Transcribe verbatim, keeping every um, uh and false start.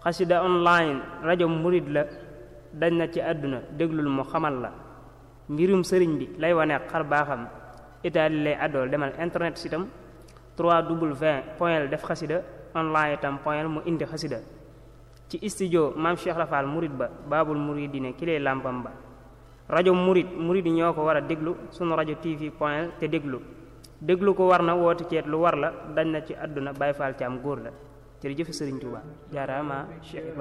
xasida online rajo murid la dañ na ci àdduna déglul mu xamal la mbirum sëriñ bi lay wane xar baaxam itaali lay àddool demal internet sitam w point def xasida online itam point mu indi xasida ci studio maam Cheikh Rafal murid ba baabul muridine ki lay làmpam ba rajo murid murid yi ñoo ko war a déglu sunu rajo tv point te déglu déglu ko war na woote ceet lu war la dañ na ci àdduna Baay Faal Caam góor la jërëjëf Sëriñ Tuubaa jaaraama Cheikh